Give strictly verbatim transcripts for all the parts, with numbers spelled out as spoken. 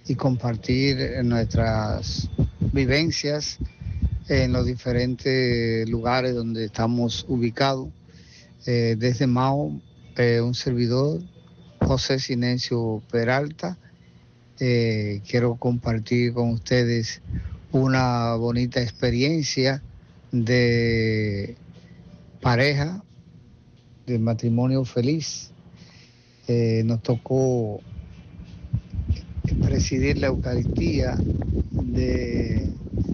y compartir nuestras vivencias en los diferentes lugares donde estamos ubicados. Eh, desde Mao, eh, un servidor, José Sinencio Peralta, eh, quiero compartir con ustedes una bonita experiencia de pareja, de matrimonio feliz. Eh, nos tocó presidir la Eucaristía de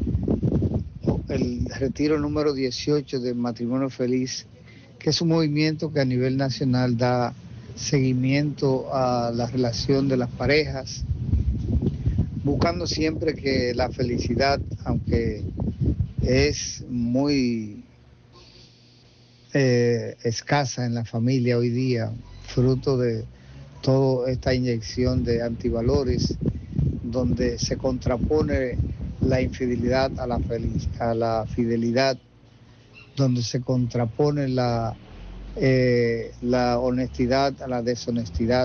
el retiro número dieciocho del Matrimonio Feliz, que es un movimiento que a nivel nacional da seguimiento a la relación de las parejas, buscando siempre que la felicidad, aunque es muy eh, escasa en la familia hoy día, fruto de toda esta inyección de antivalores, donde se contrapone la infidelidad a la, feliz, a la fidelidad, donde se contrapone la, eh, la honestidad a la deshonestidad,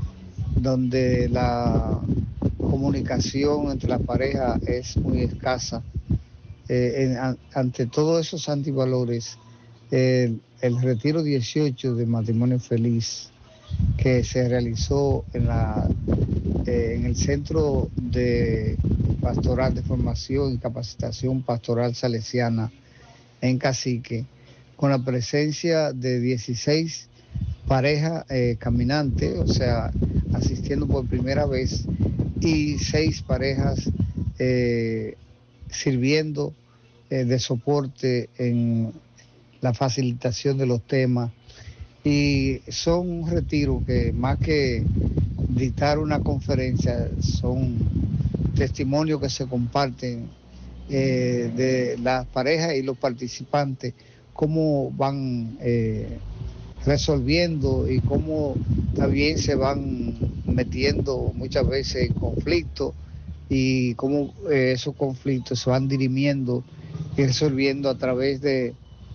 donde la comunicación entre la pareja es muy escasa. Eh, en, ante todos esos antivalores, eh, el retiro dieciocho de Matrimonio Feliz, que se realizó en, la, eh, en el Centro de Pastoral de Formación y Capacitación Pastoral Salesiana en Cacique, con la presencia de dieciséis parejas eh, caminantes, o sea, asistiendo por primera vez, y seis parejas eh, sirviendo eh, de soporte en la facilitación de los temas. Y son un retiro que, más que dictar una conferencia, son testimonios que se comparten eh, de las parejas y los participantes, cómo van eh, resolviendo y cómo también se van metiendo muchas veces en conflictos, y cómo eh, esos conflictos se van dirimiendo y resolviendo a través de,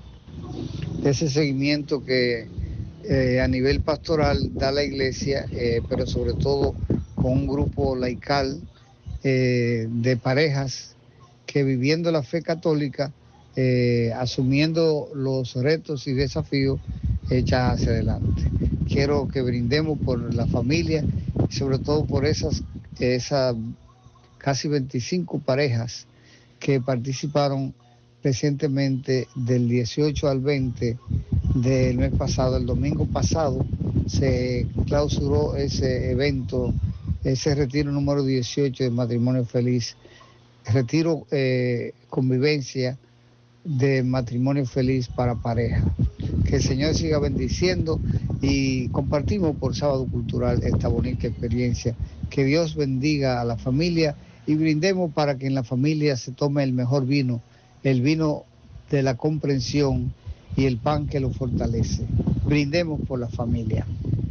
de ese seguimiento que eh, a nivel pastoral da la iglesia, eh, pero sobre todo con un grupo laical eh, de parejas que, viviendo la fe católica, eh, asumiendo los retos y desafíos, echan hacia adelante. Quiero que brindemos por la familia y sobre todo por esas, esas casi veinticinco parejas que participaron recientemente del dieciocho al veinte del mes pasado. El domingo pasado se clausuró ese evento, ese retiro número dieciocho de Matrimonio Feliz, retiro eh, convivencia de matrimonio feliz para pareja. Que el Señor siga bendiciendo, y compartimos por Sábado Cultural esta bonita experiencia. Que Dios bendiga a la familia y brindemos para que en la familia se tome el mejor vino, el vino de la comprensión y el pan que lo fortalece. Brindemos por la familia.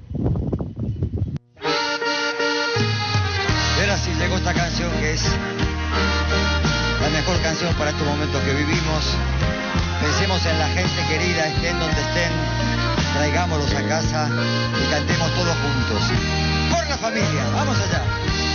Y ahora sí llegó esta canción, que es la mejor canción para estos momentos que vivimos. Pensemos en la gente querida, estén donde estén, traigámoslos a casa y cantemos todos juntos. Por la familia, vamos allá.